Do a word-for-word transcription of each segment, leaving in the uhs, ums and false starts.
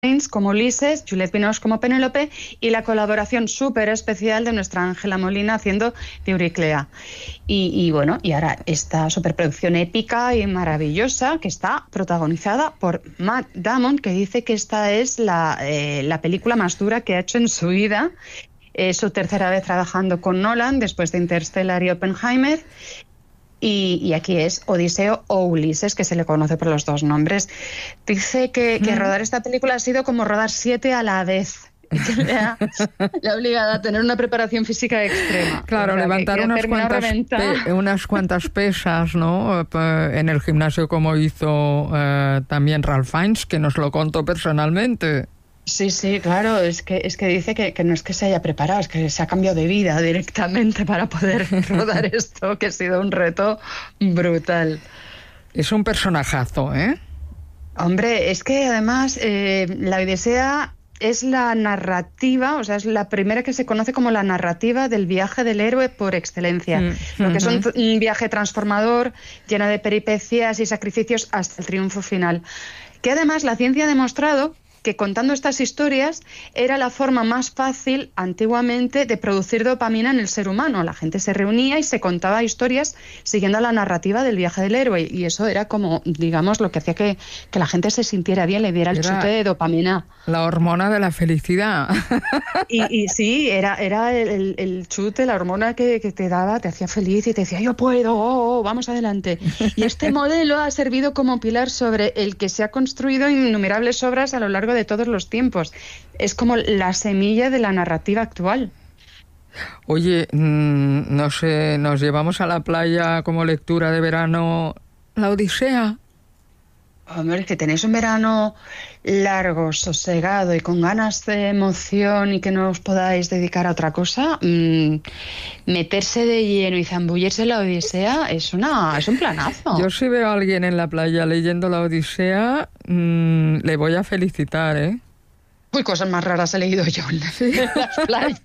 como Ulises, Juliette Binoche como Penélope y la colaboración súper especial de nuestra Ángela Molina haciendo de Euriclea. Y, y bueno, y ahora esta superproducción épica y maravillosa que está protagonizada por Matt Damon, que dice que esta es la, eh, la película más dura que ha hecho en su vida. Es su tercera vez trabajando con Nolan después de Interstellar y Oppenheimer. Y, y aquí es Odiseo o Ulises, que se le conoce por los dos nombres. Dice que, que mm. rodar esta película ha sido como rodar siete a la vez. Que le ha, le ha obligado a tener una preparación física extrema. Claro, o sea, levantar que, que unas, cuantas pe, unas cuantas pesas, ¿no? En el gimnasio, como hizo eh, también Ralph Fiennes, que nos lo contó personalmente. Sí, sí, claro, es que, es que dice que, que no es que se haya preparado, es que se ha cambiado de vida directamente para poder rodar esto, que ha sido un reto brutal. Es un personajazo, ¿eh? Hombre, es que además eh, la Odisea es la narrativa, o sea, es la primera que se conoce como la narrativa del viaje del héroe por excelencia, mm. porque es un, un viaje transformador, lleno de peripecias y sacrificios hasta el triunfo final. Que además la ciencia ha demostrado que contando estas historias era la forma más fácil antiguamente de producir dopamina en el ser humano. La gente se reunía y se contaba historias siguiendo la narrativa del viaje del héroe, y eso era como, digamos, lo que hacía que, que la gente se sintiera bien, le diera el era chute de dopamina. La hormona de la felicidad. Y, y sí, era, era el, el chute, la hormona que, que te daba, te hacía feliz y te decía, yo puedo, oh, oh, vamos adelante. Y este modelo ha servido como pilar sobre el que se ha construido innumerables obras a lo largo de todos los tiempos. Es como la semilla de la narrativa actual. Oye, mmm, no sé, nos llevamos a la playa como lectura de verano La Odisea. Hombre, que tenéis un verano largo, sosegado y con ganas de emoción y que no os podáis dedicar a otra cosa, mmm, meterse de lleno y zambullirse en La Odisea es una es un planazo. Yo si veo a alguien en la playa leyendo La Odisea, mmm, le voy a felicitar, ¿eh? Uy, cosas más raras he leído yo en las playas.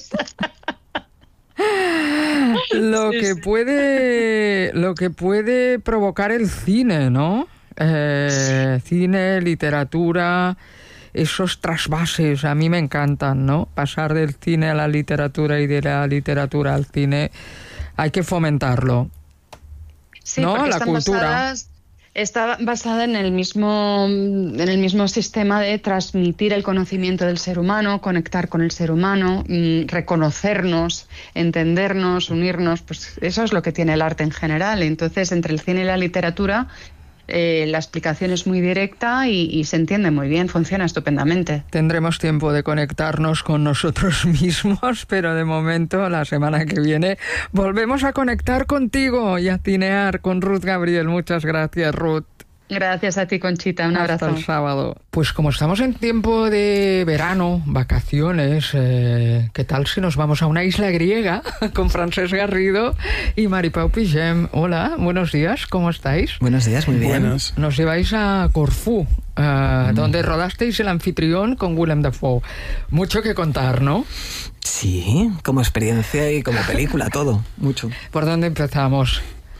Lo sí, que sí. puede, lo que puede provocar el cine, ¿no? Eh, sí. Cine, literatura, esos trasvases a mí me encantan, ¿no? Pasar del cine a la literatura y de la literatura al cine, hay que fomentarlo. Sí, ¿no? porque La están cultura. Basadas, está basada en el mismo en el mismo sistema de transmitir el conocimiento del ser humano, conectar con el ser humano, reconocernos, entendernos, unirnos, pues eso es lo que tiene el arte en general. Entonces, entre el cine y la literatura, Eh, la explicación es muy directa y, y se entiende muy bien, funciona estupendamente. Tendremos tiempo de conectarnos con nosotros mismos, pero de momento, la semana que viene, volvemos a conectar contigo y a cinear con Ruth Gabriel. Muchas gracias, Ruth. Gracias a ti, Conchita. Un abrazo. Hasta el sábado. Pues como estamos en tiempo de verano, vacaciones, eh, ¿qué tal si nos vamos a una isla griega con Francesc Garrido y Maripau Pigem? Hola, buenos días, ¿cómo estáis? Buenos días, muy bien. Buenos. Nos lleváis a Corfú, uh, mm. donde rodasteis El anfitrión con Willem Dafoe. Mucho que contar, ¿no? Sí, como experiencia y como película, todo, mucho. ¿Por dónde empezamos?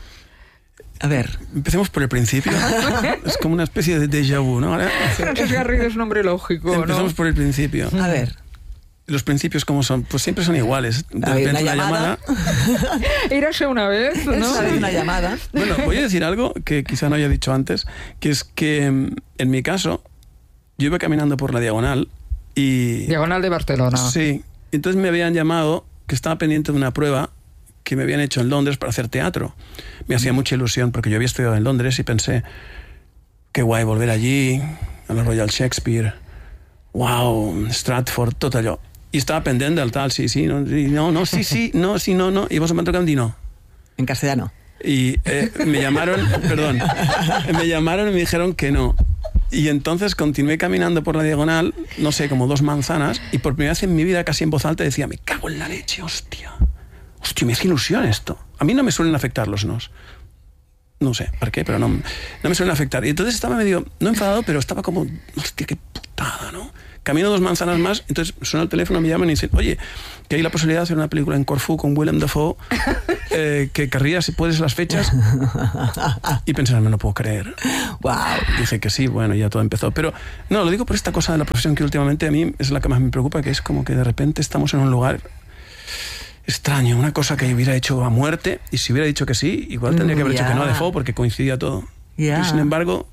A ver, empecemos por el principio. Es como una especie de déjà vu, ¿no? Ahora, Francesc Garrido es nombre lógico, ¿no? Empezamos por el principio. A ver. Los principios, ¿cómo son? Pues siempre son iguales. De a ver, repente una una llamada. llamada. Érase una vez, ¿no? Esa vez una llamada. Bueno, voy a decir algo que quizá no haya dicho antes, que es que en mi caso, yo iba caminando por la Diagonal y... Diagonal de Barcelona. Sí. Entonces me habían llamado que estaba pendiente de una prueba que me habían hecho en Londres para hacer teatro. Me hacía mucha ilusión porque yo había estudiado en Londres y pensé, qué guay volver allí, a la Royal Shakespeare, wow, Stratford, tot allò. I estava pendent del tal, sí, sí, no, no, no, sí, sí, no, sí, no, no, y vos me tocan dir no. En castellano. Y eh, me llamaron, perdón, me llamaron y me dijeron que no. Y entonces continué caminando por la Diagonal, no sé, como dos manzanas, y por primera vez en mi vida, casi en voz alta, decía, me cago en la leche, hostia. Hostia, me hace ilusión esto. A mí no me suelen afectar los nos. No sé por qué, pero no, no me suelen afectar. Y entonces estaba medio, no enfadado, pero estaba como, hostia, qué putada, ¿no? camino dos manzanas más, entonces suena el teléfono, me llaman y dicen, oye, que hay la posibilidad de hacer una película en Corfú con Willem Dafoe, eh, que querrías, si puedes, las fechas. Y pensé, no me lo puedo creer. Wow. Dije que sí, bueno, ya todo empezó. Pero no, lo digo por esta cosa de la profesión que últimamente a mí es la que más me preocupa, que es como que de repente estamos en un lugar extraño, una cosa que hubiera hecho a muerte, y si hubiera dicho que sí, igual tendría que haber Yeah. dicho que no a Dafoe porque coincidía todo. Yeah. Y sin embargo,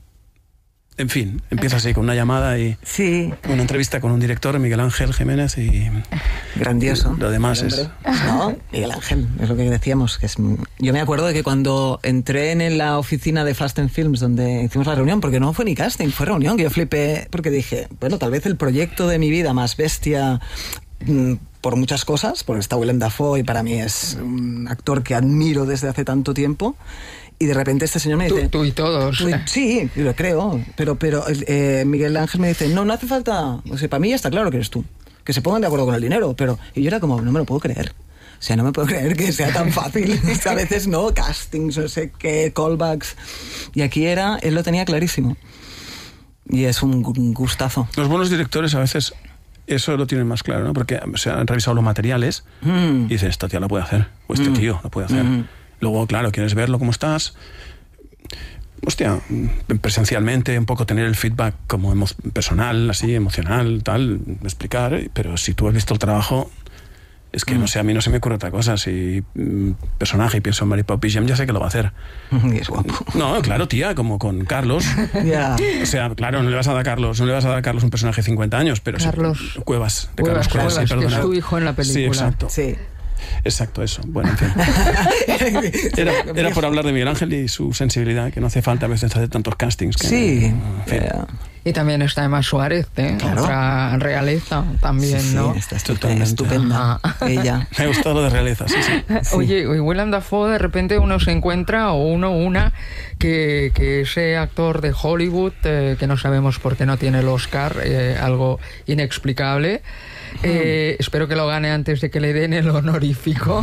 en fin, empieza así con una llamada y Sí. una entrevista con un director, Miguel Ángel Jiménez, y Grandioso. lo demás El es... hombre. No, Miguel Ángel, es lo que decíamos. Que es, yo me acuerdo de que cuando entré en la oficina de Fast and Films, donde hicimos la reunión, porque no fue ni casting, fue reunión, que yo flipé, porque dije, bueno, tal vez el proyecto de mi vida más bestia, mm, por muchas cosas, porque está Willem Dafoe y para mí es un actor que admiro desde hace tanto tiempo. Y de repente este señor me Tú, dice... tú y todos. Tú y- Sí, lo creo, pero, pero eh, Miguel Ángel me dice, no, no hace falta, o sea, para mí ya está claro que eres tú, que se pongan de acuerdo con el dinero, pero y yo era como, no me lo puedo creer. O sea, no me puedo creer que sea tan fácil. A veces no, castings, no sé qué, callbacks. Y aquí era, él lo tenía clarísimo. Y es un gu- un gustazo. Los buenos directores a veces eso lo tienen más claro, ¿no? Porque se han revisado los materiales Mm. y dicen, esta tía lo puede hacer, o este Mm. tío lo puede hacer. Mm. Luego, claro, quieres verlo cómo estás. Hostia, presencialmente, un poco tener el feedback como emo- personal, así, emocional, tal, explicar, pero si tú has visto el trabajo, es que, Mm. no sé, a mí no se me ocurre otra cosa. Si mm, personaje y pienso en Mary Poppins, ya sé que lo va a hacer. Y es guapo. No, claro, tía, como con Carlos. Ya. O sea, claro, no le vas a dar a Carlos, no le vas a dar a Carlos un personaje de cincuenta años, pero sí, Carlos. Cuevas, de Cuevas, Carlos Cuevas, Cuevas, sí, que es perdona. tu hijo en la Sí, película. exacto. Sí. Exacto, eso. Bueno, en fin. Era, era por hablar de Miguel Ángel y su sensibilidad, que no hace falta a veces hacer tantos castings. Que, Sí. en fin. Ya. Y también está Emma Suárez, ¿eh? Claro. Otra realeza también, Sí, sí, ¿no? está estupe- Totalmente. estupenda. Ella. Me ha gustado lo de realeza, sí, sí. Oye, y Willem Dafoe de repente uno se encuentra, o uno, una, que, que ese actor de Hollywood, eh, que no sabemos por qué no tiene el Oscar, eh, algo inexplicable, eh, espero que lo gane antes de que le den el honorífico,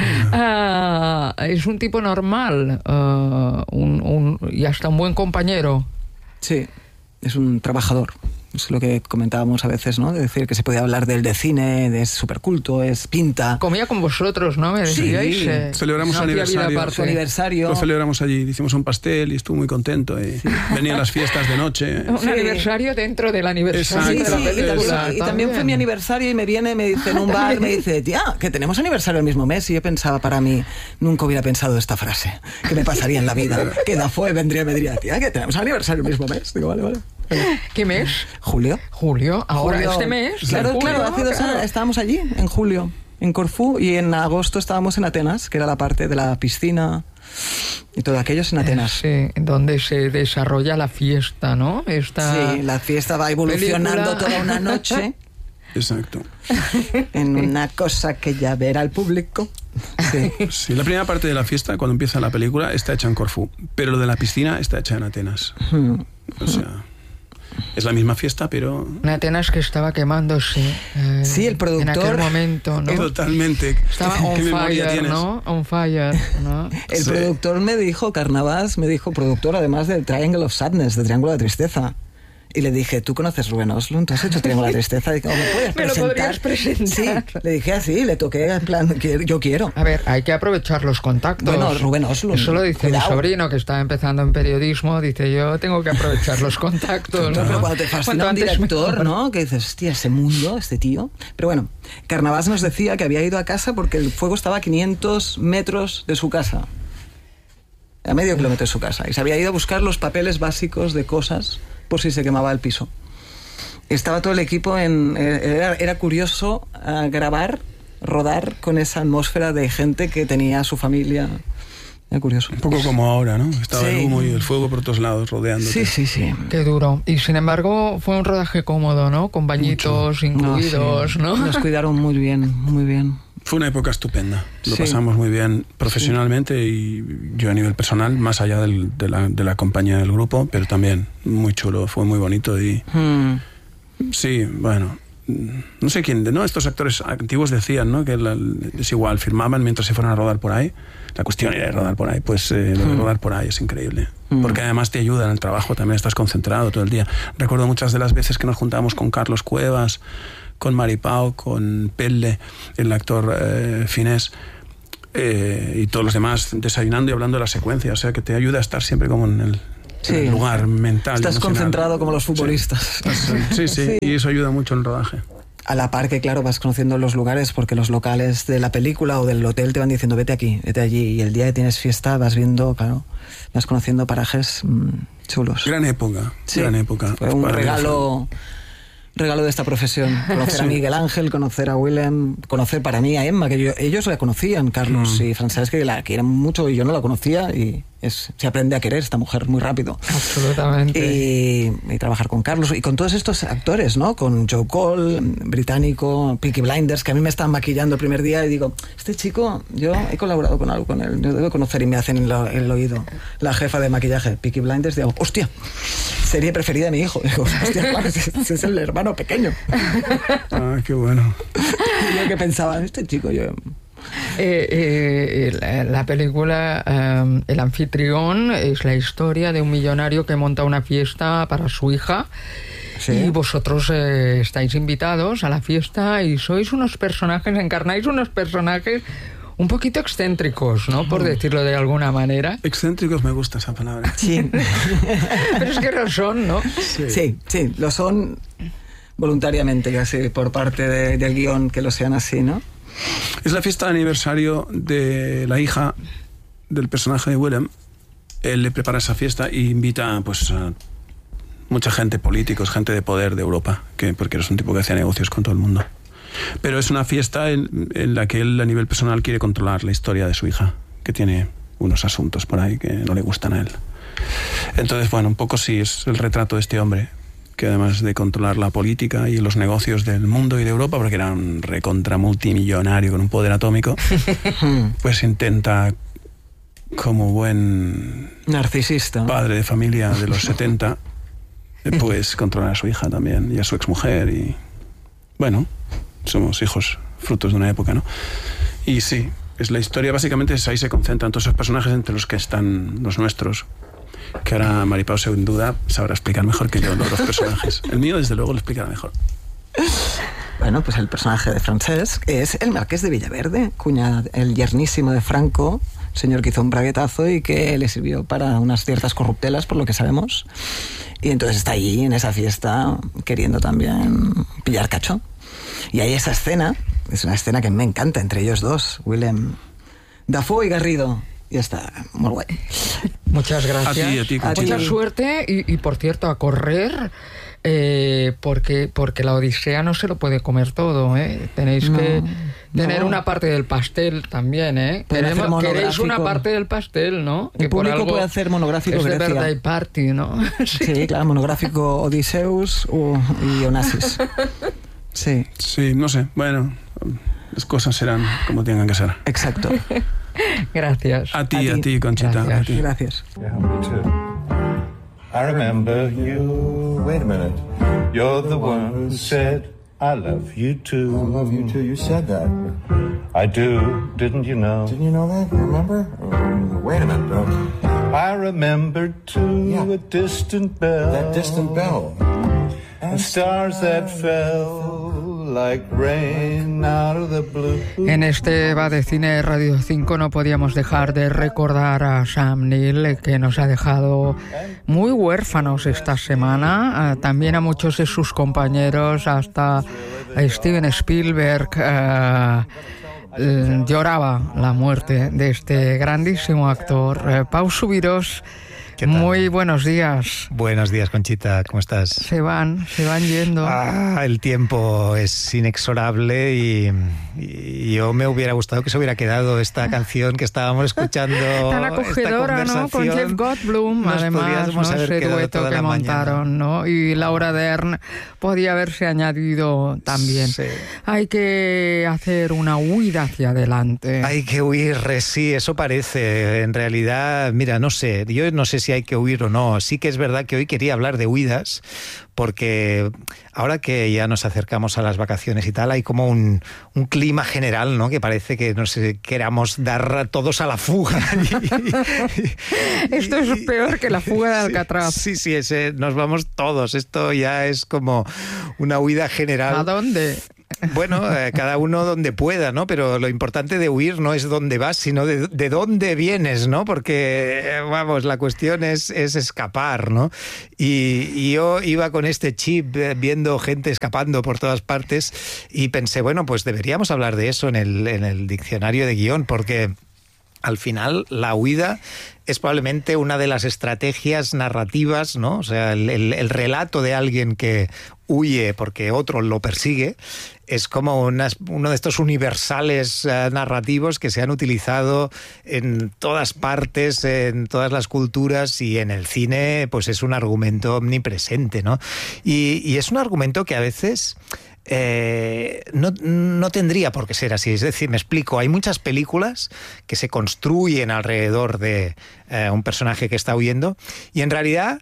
ah, es un tipo normal, ah, un, un, y hasta un buen compañero. Sí, es un trabajador. Es lo que comentábamos a veces, ¿no? De decir que se puede hablar del de cine, de es superculto, es pinta. Comía con vosotros, ¿no? Me Sí, decíais, eh, celebramos no su hacía vida aniversario. aparte. Su aniversario. Lo celebramos allí, hicimos un pastel y estuvo muy contento. Y venían las fiestas de noche. Un Sí. aniversario dentro del aniversario Sí, Exacto, de la sí, y película. también, y también fue mi aniversario y me viene, me dice en un bar, me dice, tía, que tenemos aniversario el mismo mes. Y yo pensaba para mí, nunca hubiera pensado esta frase, que me pasaría en la vida. Que Dafoe vendría y me diría, tía, que tenemos aniversario el mismo mes. Digo, vale, vale. ¿Qué mes? Julio. Julio, ahora Julio. este mes. Claro, julio, claro, hace dos claro. años estábamos allí, en julio, en Corfú, y en agosto estábamos en Atenas, que era la parte de la piscina y todo aquello es en Atenas. Sí, donde se desarrolla la fiesta, ¿no? Esta Sí, la fiesta va evolucionando película. toda una noche Exacto. en una cosa que ya verá el público. Sí. Sí, la primera parte de la fiesta, cuando empieza la película, está hecha en Corfú, pero lo de la piscina está hecha en Atenas. O sea, es la misma fiesta, pero En Atenas que estaba quemándose. eh, Sí, el productor- En aquel momento, ¿no? totalmente. Estaba on ¿Qué memoria fire, tienes? ¿no? On fire, ¿no? El Sí. productor me dijo, Carnavás me dijo, productor además del Triangle of Sadness, de Triángulo de Tristeza. Y le dije, ¿tú conoces Rubén Oslund? ¿Tú has hecho Triángulo de Tristeza? Y digo, ¿me puedes ¿Me lo presentar? podrías presentar? Sí, le dije así, le toqué en plan, "Quiero- yo quiero. A ver, hay que aprovechar los contactos. Bueno, Rubén Oslund, Eso lo dice cuidado. mi sobrino, que está empezando en periodismo. Dice, yo tengo que aprovechar los contactos. No, ¿no? pero cuando te fascina Cuanto un antes director, mejor. ¿no? Que dices, hostia, ese mundo, este tío. Pero bueno, Carnavás nos decía que había ido a casa porque el fuego estaba a quinientos metros de su casa. A medio kilómetro de su casa. Y se había ido a buscar los papeles básicos de cosas por si se quemaba el piso. Estaba todo el equipo en... eh, Era, era curioso eh, grabar, rodar con esa atmósfera de gente que tenía su familia. Era curioso. Un poco como ahora, ¿no? Estaba Sí. el humo y el fuego por todos lados rodeándote. Sí, sí, sí. Qué duro. Y sin embargo, fue un rodaje cómodo, ¿no? Con bañitos incluidos, No, ¿no? sí. Nos cuidaron muy bien, muy bien. Fue una época estupenda. Lo Sí. pasamos muy bien profesionalmente y yo a nivel personal, más allá del- de, la, de la compañía del grupo, pero también muy chulo, fue muy bonito y Hmm. sí, bueno, no sé quién, ¿no? Estos actores antiguos decían, ¿no? Que la, es igual, firmaban mientras se fueran a rodar por ahí. La cuestión era de rodar por ahí, pues eh, lo de rodar por ahí es increíble. Mm. Porque además te ayuda en el trabajo, también estás concentrado todo el día. Recuerdo muchas de las veces que nos juntábamos con Carlos Cuevas, con Maripau, con Pelle, el actor eh, finés, eh, y todos los demás desayunando y hablando de la secuencia. O sea, que te ayuda a estar siempre como en el... Sí. En el lugar mental. Estás emocional. Concentrado como los futbolistas. Sí. Sí, sí, sí, y eso ayuda mucho en el rodaje. A la par que, claro, vas conociendo los lugares porque los locales de la película o del hotel te van diciendo vete aquí, vete allí, y el día que tienes fiesta vas viendo, claro, vas conociendo parajes mmm, chulos. Gran época, sí. gran época. Fue un regalo... regalo de esta profesión, conocer sí. a Miguel Ángel, conocer a Willem, conocer para mí a Emma, que yo, ellos la conocían, Carlos mm. y Francesc, que la quieren mucho y yo no la conocía, y es, se aprende a querer esta mujer muy rápido. Absolutamente. Y, y trabajar con Carlos y con todos estos actores, ¿no? Con Joe Cole, británico, Peaky Blinders, que a mí me están maquillando el primer día y digo, este chico, yo he colaborado con algo con él, yo debo conocer, y me hacen en, lo, en el oído la jefa de maquillaje, Peaky Blinders, digo, hostia, serie preferida de mi hijo. Digo, hostia, claro, ese es el hermano pequeño. Ah, qué bueno. Y yo que pensaba, este chico, yo... Eh, eh, la, la película eh, El anfitrión es la historia de un millonario que monta una fiesta para su hija. Sí. Y vosotros eh, estáis invitados a la fiesta y sois unos personajes, encarnáis unos personajes un poquito excéntricos, ¿no? Por decirlo de alguna manera. Excéntricos, me gusta esa palabra. Sí. Pero es que lo son, ¿no? Sí, sí, sí, lo son voluntariamente, casi por parte de, del guión, que lo sean así, ¿no? Es la fiesta de aniversario de la hija del personaje de Willem. Él le prepara esa fiesta e invita, pues, a mucha gente, políticos, gente de poder de Europa, que, porque es un tipo que hacía negocios con todo el mundo. Pero es una fiesta en, en la que él, a nivel personal, quiere controlar la historia de su hija, que tiene unos asuntos por ahí que no le gustan a él. Entonces, bueno, un poco sí es el retrato de este hombre, que además de controlar la política y los negocios del mundo y de Europa, porque era un recontra multimillonario con un poder atómico, pues intenta, como buen narcisista, padre de familia de los setenta, pues controlar a su hija también y a su exmujer. Y bueno, somos hijos frutos de una época, ¿no? Y sí, es la historia, básicamente es ahí se concentran todos esos personajes, entre los que están los nuestros, que ahora Maripau sin duda sabrá explicar mejor que yo los dos personajes. El mío desde luego lo explicará mejor. Bueno, pues el personaje de Francesc es el marqués de Villaverde, cuñado, el yernísimo de Franco, señor que hizo un braguetazo y que le sirvió para unas ciertas corruptelas, por lo que sabemos, y entonces está allí en esa fiesta queriendo también pillar cacho. Y hay esa escena, es una escena que me encanta entre ellos dos, Willem Dafoe y Garrido. Ya está, muy guay. Muchas gracias. A ti, a ti, a Mucha suerte y, y, por cierto, a correr, eh, porque, porque la Odisea no se lo puede comer todo, ¿eh? Tenéis no, que tener no. una parte del pastel también, ¿eh? Tenemos, queréis una parte del pastel, ¿no? El que público por puede hacer monográfico es de Grecia. Birthday Party, ¿no? Sí. Sí, claro, monográfico Odiseus uh, y Onassis. Sí. Sí, no sé, bueno, las cosas serán como tengan que ser. Exacto. Gracias. A ti, a ti, a ti Conchita. Gracias. A ti. Gracias. Yeah, me too. I remember you. Wait a minute. You're the one who said, I love you too. I love you too. You said that. I do. Didn't you know? Didn't you know that? Remember? Uh, wait a minute. Uh, I remembered too yeah. a distant bell. That distant bell. And stars that fell like rain out of the blue. En este Va de Cine Radio cinco no podíamos dejar de recordar a Sam Neill, que nos ha dejado muy huérfanos esta semana, también a muchos de sus compañeros, hasta a Steven Spielberg. Uh, lloraba la muerte de este grandísimo actor. uh, Pau Subirós, muy buenos días. Buenos días, Conchita, ¿cómo estás? Se van, se van yendo. Ah, el tiempo es inexorable y, y yo me hubiera gustado que se hubiera quedado esta canción que estábamos escuchando. Tan acogedora, ¿no? Con Jeff Goldblum, Nos además, ¿no? Ese dueto que montaron, ¿no? Y Laura Dern podía haberse añadido también. Sí. Hay que hacer una huida hacia adelante. Hay que huir, sí, eso parece. En realidad, mira, no sé, yo no sé si hay que huir o no. Sí que es verdad que hoy quería hablar de huidas, porque ahora que ya nos acercamos a las vacaciones y tal, hay como un, un clima general, ¿no? Que parece que nos queramos dar todos a la fuga. Esto es peor que la fuga de Alcatraz. Sí, sí, ese, nos vamos todos. Esto ya es como una huida general. ¿A dónde? Bueno, eh, cada uno donde pueda, ¿no? Pero lo importante de huir no es dónde vas, sino de, de dónde vienes, ¿no? Porque, eh, vamos, la cuestión es, es escapar, ¿no? Y, y yo iba con este chip eh, viendo gente escapando por todas partes y pensé, bueno, pues deberíamos hablar de eso en el, en el diccionario de guión, porque al final la huida es probablemente una de las estrategias narrativas, ¿no? O sea, el, el, el relato de alguien que huye porque otro lo persigue es como unas, uno de estos universales uh, narrativos que se han utilizado en todas partes, en todas las culturas, y en el cine pues es un argumento omnipresente, ¿no? Y, y es un argumento que a veces Eh, no, no tendría por qué ser así. Es decir, me explico, hay muchas películas que se construyen alrededor de eh, un personaje que está huyendo y en realidad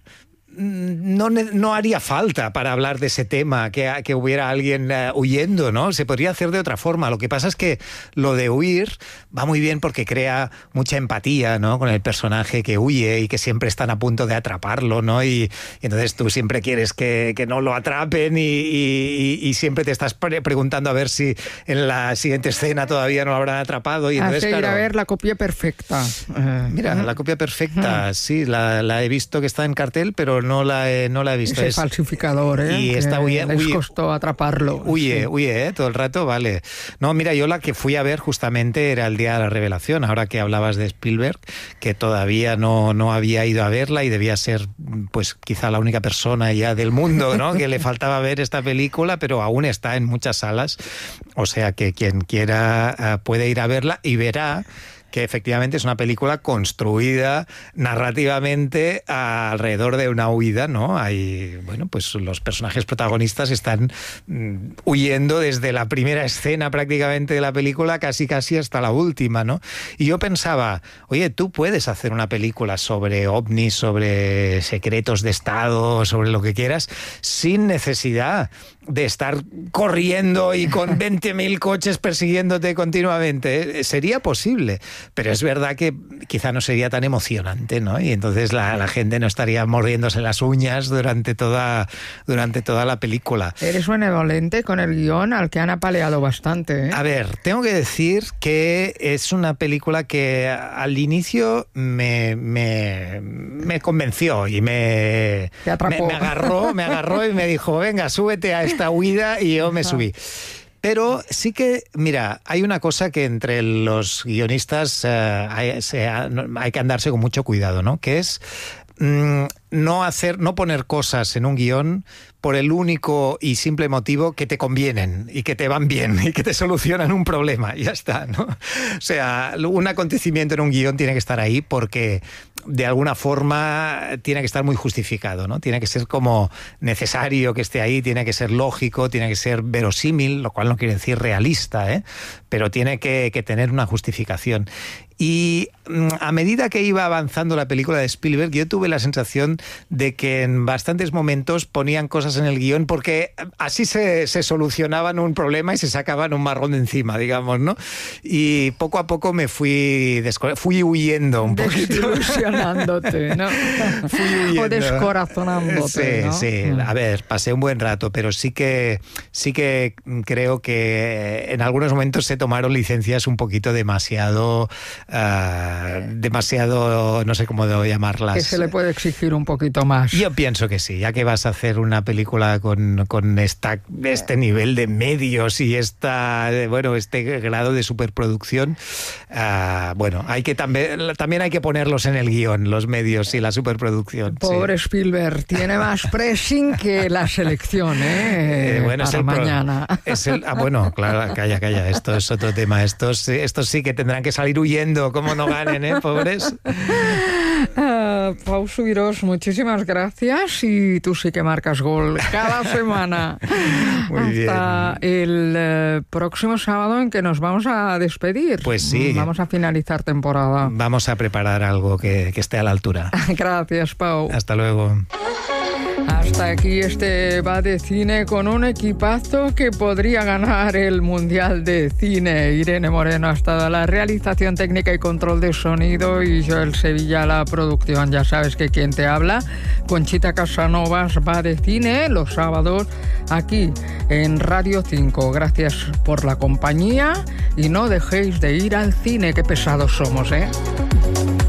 no, no haría falta para hablar de ese tema que, que hubiera alguien uh, huyendo, ¿no? Se podría hacer de otra forma. Lo que pasa es que lo de huir va muy bien porque crea mucha empatía, ¿no? Con el personaje que huye y que siempre están a punto de atraparlo, ¿no? Y, y entonces tú siempre quieres que, que no lo atrapen y, y, y siempre te estás pre preguntando a ver si en la siguiente escena todavía no lo habrán atrapado. Y entonces, Hace ir claro, a ver La copia perfecta. Eh, Mira, ¿eh? La copia perfecta, sí, la, la he visto que está en cartel, pero no la he, no la he visto. Ese es falsificador, ¿eh? Y que está huye, les huye, costó atraparlo. Huye, sí. huye, ¿eh? Todo el rato, vale. No, mira, yo la que fui a ver justamente era el día de la revelación, ahora que hablabas de Spielberg, que todavía no, no había ido a verla y debía ser, pues, quizá la única persona ya del mundo, ¿no? Que le faltaba ver esta película, pero aún está en muchas salas. O sea que quien quiera uh, puede ir a verla y verá que efectivamente es una película construida narrativamente alrededor de una huida, ¿no? Hay, bueno, pues los personajes protagonistas están mm, huyendo desde la primera escena prácticamente de la película casi casi hasta la última, ¿no? Y yo pensaba, oye, tú puedes hacer una película sobre ovnis, sobre secretos de Estado, sobre lo que quieras, sin necesidad de estar corriendo y con veinte mil coches persiguiéndote continuamente. Sería posible, pero es verdad que quizá no sería tan emocionante, ¿no? Y entonces la, la gente no estaría mordiéndose las uñas durante toda, durante toda la película. Eres benevolente con el guión, al que han apaleado bastante, ¿eh? A ver, tengo que decir que es una película que al inicio me, me, me convenció y me, Te atrapó. me, me agarró, me agarró y me dijo, venga, súbete a esta huida, y yo me subí. Pero sí que, mira, hay una cosa que entre los guionistas eh, hay, se, hay que andarse con mucho cuidado, ¿no? Que es mmm, no hacer, no poner cosas en un guión por el único y simple motivo que te convienen y que te van bien y que te solucionan un problema. Y ya está, ¿no? O sea, un acontecimiento en un guión tiene que estar ahí porque de alguna forma tiene que estar muy justificado, ¿no? Tiene que ser como necesario que esté ahí, tiene que ser lógico, tiene que ser verosímil, lo cual no quiere decir realista, ¿eh? Pero tiene que, que tener una justificación. Y a medida que iba avanzando la película de Spielberg, yo tuve la sensación de que en bastantes momentos ponían cosas en el guión porque así se, se solucionaban un problema y se sacaban un marrón de encima, digamos, ¿no? Y poco a poco me fui, fui huyendo un poquito. Desilusionándote, ¿no? Fui huyendo. O descorazonándote, Sí, ¿no? sí. A ver, pasé un buen rato, pero sí que, sí que creo que en algunos momentos se tomaron licencias un poquito demasiado... Uh, demasiado, no sé cómo debo llamarlas. Que se le puede exigir un poquito más. Yo pienso que sí, ya que vas a hacer una película con, con esta, este nivel de medios y esta, bueno, este grado de superproducción, uh, bueno, hay que también, también hay que ponerlos en el guión, los medios y la superproducción. Pobre sí. Spielberg, tiene más pressing que la selección, ¿eh? eh bueno, para es el mañana. Pro, es el, ah, bueno, claro, calla, calla, esto es otro tema. Estos, estos sí que tendrán que salir huyendo, como no ganen, ¿eh? Pobres. Uh, Pau Subirós, muchísimas gracias y tú sí que marcas gol cada semana. Muy Hasta bien. el uh, próximo sábado en que nos vamos a despedir. Pues sí. Vamos a finalizar temporada. Vamos a preparar algo que, que esté a la altura. Gracias, Pau. Hasta luego. Hasta aquí este Va de Cine con un equipazo que podría ganar el Mundial de Cine. Irene Moreno ha estado a la realización técnica y control de sonido y Joel Sevilla a la producción. Ya sabes que quien te habla, Conchita Casanovas, Va de Cine los sábados aquí en Radio cinco. Gracias por la compañía y no dejéis de ir al cine, qué pesados somos, ¿eh?